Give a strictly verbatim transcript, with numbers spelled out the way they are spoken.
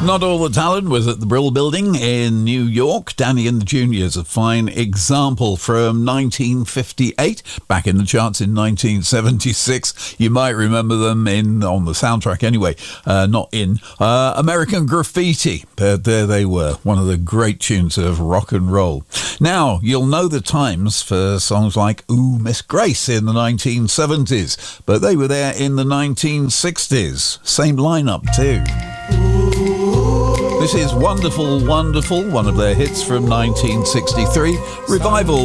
Not All the Talent was at the Brill Building in New York. Danny and the Juniors, a fine example from nineteen fifty-eight. Back in the charts in nineteen seventy-six. You might remember them in on the soundtrack anyway, uh, not in uh, American Graffiti. But there they were, one of the great tunes of rock and roll. Now, you'll know the times for songs like Ooh, Miss Grace in the nineteen seventies. But they were there in the nineteen sixties. Same lineup too. This is Wonderful, Wonderful, one of their hits from nineteen sixty-three. Revival